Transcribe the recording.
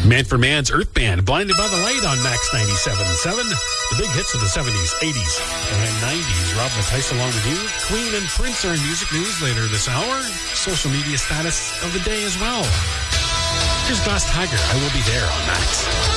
Manfred Mann's Earth Band, Blinded by the Light on Max 97.7. The big hits of the 70s, 80s, and 90s. Rob Matthijs along with you. Queen and Prince are in music news later this hour. Social media status of the day as well. Here's Glass Tiger. I will be there on Max.